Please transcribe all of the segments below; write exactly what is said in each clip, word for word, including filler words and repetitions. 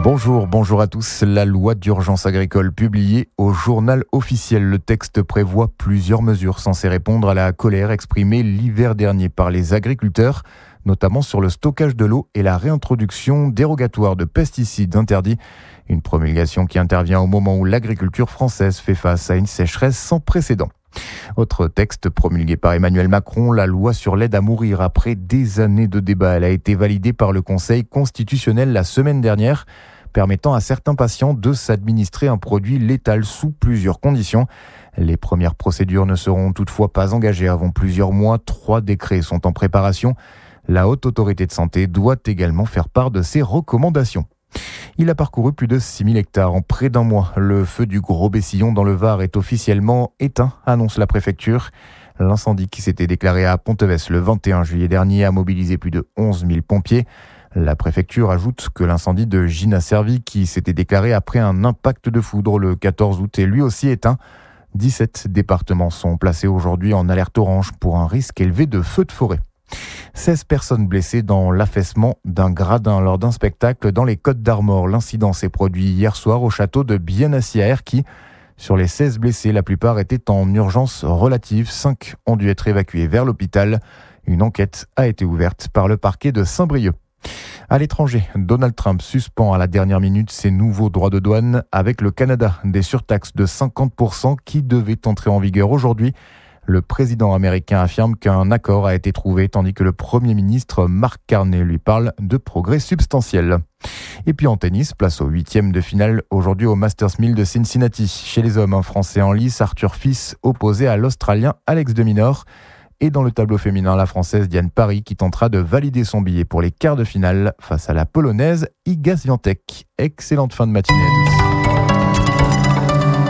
Bonjour, bonjour à tous. La loi d'urgence agricole publiée au journal officiel. Le texte prévoit plusieurs mesures censées répondre à la colère exprimée l'hiver dernier par les agriculteurs, notamment sur le stockage de l'eau et la réintroduction dérogatoire de pesticides interdits. Une promulgation qui intervient au moment où l'agriculture française fait face à une sécheresse sans précédent. Autre texte promulgué par Emmanuel Macron, la loi sur l'aide à mourir. Après des années de débat, elle a été validée par le Conseil constitutionnel la semaine dernière, permettant à certains patients de s'administrer un produit létal sous plusieurs conditions. Les premières procédures ne seront toutefois pas engagées avant plusieurs mois. Trois décrets sont en préparation. La Haute Autorité de Santé doit également faire part de ses recommandations. Il a parcouru plus de six mille hectares en près d'un mois. Le feu du Gros Bessillon dans le Var est officiellement éteint, annonce la préfecture. L'incendie qui s'était déclaré à Ponteves le vingt et un juillet dernier a mobilisé plus de onze mille pompiers. La préfecture ajoute que l'incendie de Gina-Servi, qui s'était déclaré après un impact de foudre le quatorze août, est lui aussi éteint. dix-sept départements sont placés aujourd'hui en alerte orange pour un risque élevé de feux de forêt. seize personnes blessées dans l'affaissement d'un gradin lors d'un spectacle dans les Côtes-d'Armor. L'incident s'est produit hier soir au château de Biennassi à Erquy. Sur les seize blessés, la plupart étaient en urgence relative. cinq ont dû être évacués vers l'hôpital. Une enquête a été ouverte par le parquet de Saint-Brieuc. À l'étranger, Donald Trump suspend à la dernière minute ses nouveaux droits de douane avec le Canada. Des surtaxes de cinquante pour cent qui devaient entrer en vigueur aujourd'hui. Le président américain affirme qu'un accord a été trouvé, tandis que le Premier ministre Mark Carney lui parle de progrès substantiels. Et puis en tennis, place au huitième de finale aujourd'hui au Masters mille de Cincinnati. Chez les hommes, un Français en lice, Arthur Fils, opposé à l'Australien Alex de Minaur. Et dans le tableau féminin, la Française Diane Parry qui tentera de valider son billet pour les quarts de finale face à la Polonaise Iga Świątek. Excellente fin de matinée à tous.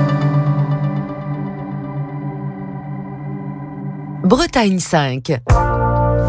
Bretagne cinq.